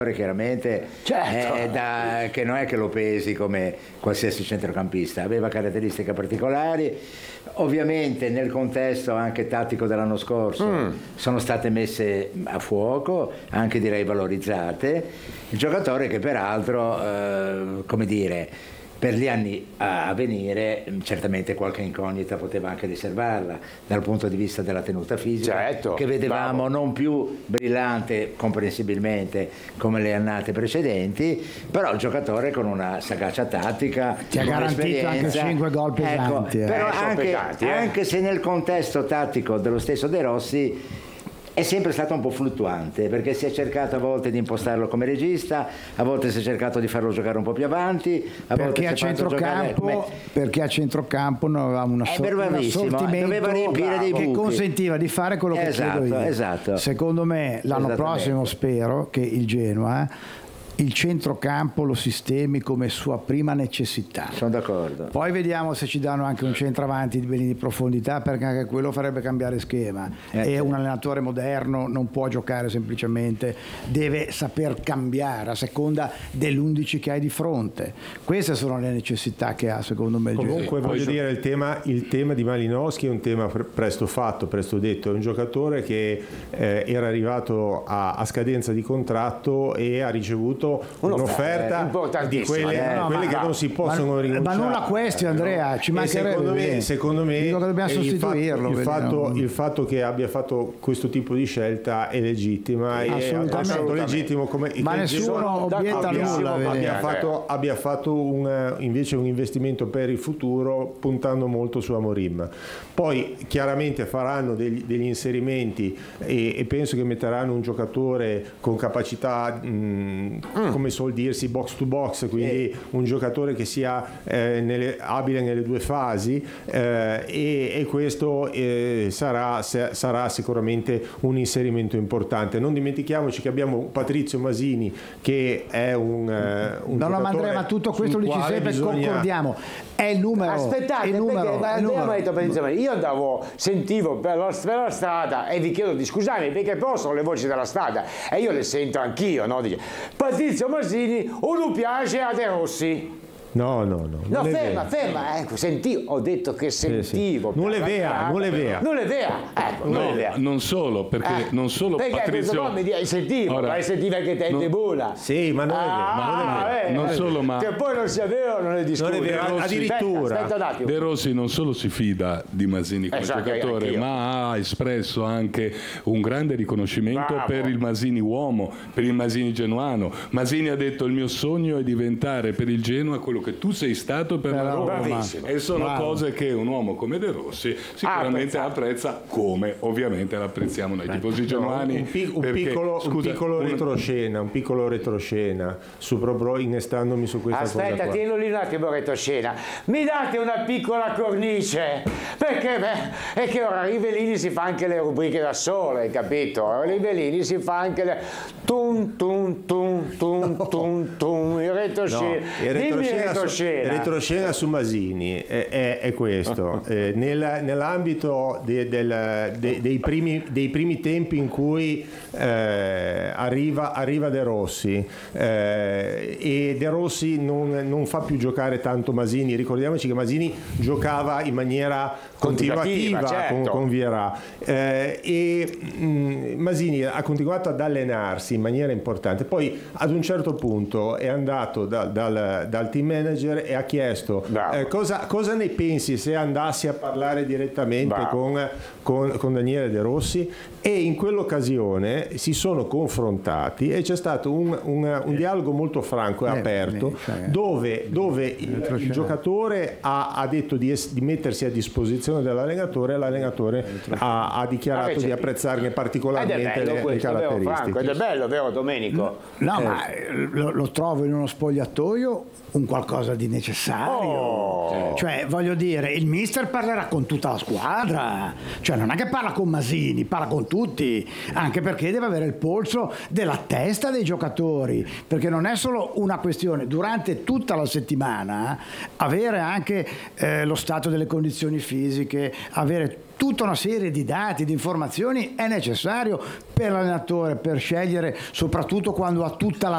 chiaramente Certo. che non è che lo pesi come qualsiasi centrocampista, aveva caratteristiche particolari. Ovviamente nel contesto anche tattico dell'anno scorso sono state messe a fuoco, anche direi valorizzate. Il giocatore che peraltro, come dire, per gli anni a venire certamente qualche incognita poteva anche riservarla dal punto di vista della tenuta fisica, Certo, che vedevamo bravo. non più brillante comprensibilmente come le annate precedenti, però il giocatore con una sagacia tattica, ti ha con garantito anche esperienza. 5 gol pesanti. Però sono anche, pesanti, anche se nel contesto tattico dello stesso De Rossi è sempre stato un po' fluttuante, perché si è cercato a volte di impostarlo come regista, a volte si è cercato di farlo giocare un po' più avanti, a volte Perché si è fatto giocare perché a centrocampo non avevamo un assortimento doveva riempire dei che buchi, consentiva di fare quello che chiedo io. Esatto. Secondo me l'anno Esattamente. prossimo spero che il Genoa il centrocampo lo sistemi come sua prima necessità. Sono d'accordo. Poi vediamo se ci danno anche un centravanti di profondità, perché anche quello farebbe cambiare schema. E un allenatore moderno non può giocare semplicemente, deve saper cambiare a seconda dell'11 che hai di fronte. Queste sono le necessità che ha secondo me il Genoa. Comunque voglio dire, il tema di Malinowski è un tema presto fatto, presto detto. È un giocatore che era arrivato a scadenza di contratto e ha ricevuto un'offerta di quelle che non si possono rinunciare. Ma non la question, Andrea, ci mancherebbe. Secondo me dico che dobbiamo sostituirlo. Il fatto che abbia fatto questo tipo di scelta è legittima, e è legittimo come ma nessuno obietta nulla. Abbia fatto invece un investimento per il futuro puntando molto su Amorim. Poi chiaramente faranno degli inserimenti e penso che metteranno un giocatore con capacità come suol dirsi box to box, quindi un giocatore che sia abile nelle due fasi, e questo sarà sicuramente un inserimento importante. Non dimentichiamoci che abbiamo Patrizio Masini che è un no, Andrea, ma tutto questo lo dici sempre, concordiamo, è il numero. Aspettate, il numero, io sentivo per la strada e vi chiedo di scusarmi perché però sono le voci della strada e io le sento anch'io, no? Dice Patrizio Masini o non piace a De Rossi. No, ferma, ecco, ho detto che sentivo. Sì. Non è vera. Non solo, perché non solo Patrizio. Perché sentivo che te è buona. Sì, ma non è vero. Non solo, ma che poi non sia vero, non è discusso. Non è vero, addirittura. Aspetta un attimo. De Rossi non solo si fida di Masini come giocatore, ma ha espresso anche un grande riconoscimento per il Masini uomo, per il Masini genuano. Masini ha detto: il mio sogno è diventare per il Genoa quello che tu sei stato per la Roma. E sono cose che un uomo come De Rossi sicuramente apprezza, come ovviamente l'apprezziamo noi tifosi genuani. Un piccolo retroscena su proprio innestandomi su questa cosa. Aspetta, tienilo lì un attimo, retroscena. Mi date una piccola cornice? Perché è che ora Rivellini si fa anche le rubriche da solo, hai capito? Rivellini si fa anche le tum tum tum tum tum tum, il retroscena. Retroscena su Masini è questo. Nell'ambito dei primi tempi in cui arriva De Rossi, e De Rossi non fa più giocare tanto Masini. Ricordiamoci che Masini giocava in maniera continuativa con Vieira, e Masini ha continuato ad allenarsi in maniera importante. Poi ad un certo punto è andato dal team manager e ha chiesto cosa ne pensi se andassi a parlare direttamente con Daniele De Rossi, e in quell'occasione si sono confrontati e c'è stato un dialogo molto franco e aperto, dove il giocatore ha detto di mettersi a disposizione dell'allenatore, e l'allenatore ha dichiarato di apprezzarne particolarmente le caratteristiche. Ed è bello, vero Domenico? No, ma lo trovo in uno spogliatoio un qualcosa di necessario. Cioè, voglio dire, il mister parlerà con tutta la squadra, cioè non è che parla con Masini, parla con tutti, anche perché deve avere il polso della testa dei giocatori, perché non è solo una questione durante tutta la settimana avere anche lo stato delle condizioni fisiche, avere tutta una serie di dati, di informazioni è necessario per l'allenatore, per scegliere, soprattutto quando ha tutta la